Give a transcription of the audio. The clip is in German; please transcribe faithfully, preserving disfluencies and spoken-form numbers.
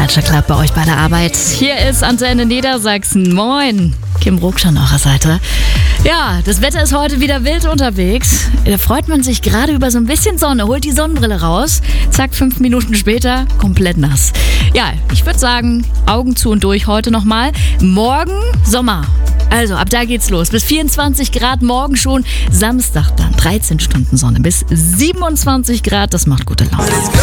Culture Club bei euch bei der Arbeit. Hier ist Antenne Niedersachsen. Moin, Kim Brucksch an eurer Seite. Ja, das Wetter ist heute wieder wild unterwegs. Da freut man sich gerade über so ein bisschen Sonne, holt die Sonnenbrille raus. Zack, fünf Minuten später, komplett nass. Ja, ich würde sagen, Augen zu und durch heute nochmal. Morgen Sommer. Also, ab da geht's los. Bis vierundzwanzig Grad, morgen schon. Samstag dann dreizehn Stunden Sonne bis siebenundzwanzig Grad. Das macht gute Laune.